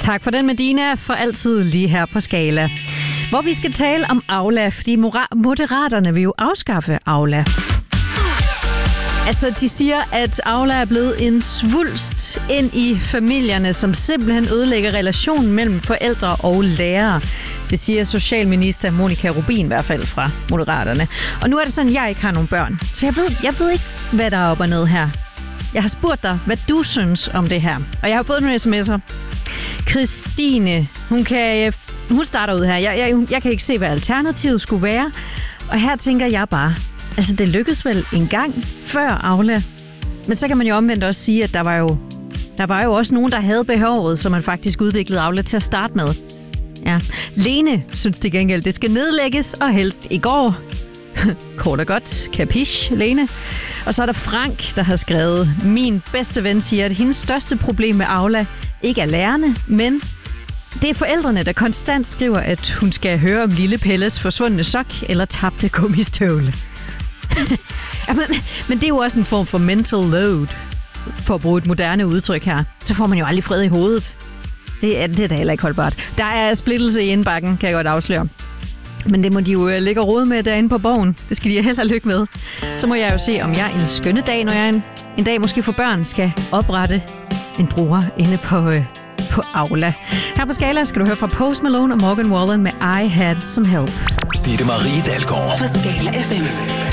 Tak for den, Medina, for altid lige her på Skala. Hvor vi skal tale om Aula, fordi Moderaterne vil jo afskaffe Aula. Altså, de siger, at Aula er blevet en svulst ind i familierne, som simpelthen ødelægger relationen mellem forældre og lærere. Det siger socialminister Monika Rubin i hvert fald fra Moderaterne. Og nu er det sådan, at jeg ikke har nogen børn. Så jeg ved ikke, hvad der er op og ned her. Jeg har spurgt dig, hvad du synes om det her. Og jeg har fået nogle sms'er. Christine, hun starter ud her. Jeg kan ikke se, hvad alternativet skulle være. Og her tænker jeg bare, altså det lykkedes vel en gang før Aula. Men så kan man jo omvendt også sige, at der var jo også nogen, der havde behovet, så man faktisk udviklede Aula til at starte med. Ja. Lene synes til gengæld, det skal nedlægges, og helst i går. Kort og godt. Capiche, Lene. Og så er der Frank, der har skrevet, min bedste ven siger, at hendes største problem med Aula ikke er lærerne, men det er forældrene, der konstant skriver, at hun skal høre om lille Pelles forsvundne sok eller tabte gummistøvle. Ja, men det er jo også en form for mental load, for at bruge et moderne udtryk her. Så får man jo aldrig fred i hovedet. Det er da heller ikke holdbart. Der er splittelse i indbakken, kan jeg godt afsløre. Men det må de jo ligge og rode med derinde på Borgen. Det skal de hellere lykke med. Så må jeg jo se, om jeg en skønne dag, når jeg en dag måske for børn skal oprette en bruger inde på Aula. Her på Skala skal du høre fra Post Malone og Morgan Wallen med I Had Some Help. Ditte Marie Dalgaard på Skala FM.